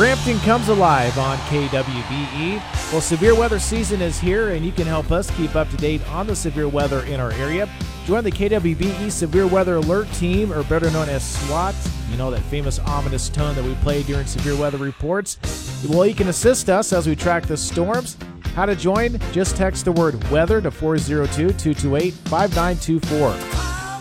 Brampton comes alive on KWBE. Well, severe weather season is here, and you can help us keep up to date on the severe weather in our area. Join the KWBE Severe Weather Alert Team, or better known as SWAT. You know, that famous ominous tone that we play during severe weather reports. Well, you can assist us as we track the storms. How to join? Just text the word weather to 402-228-5924.